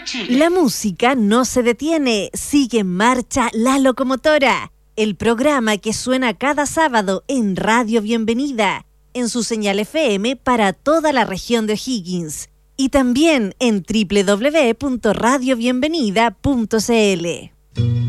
La música no se detiene, sigue en marcha la locomotora, el programa que suena cada sábado en Radio Bienvenida, en su señal FM para toda la región de O'Higgins y también en www.radiobienvenida.cl.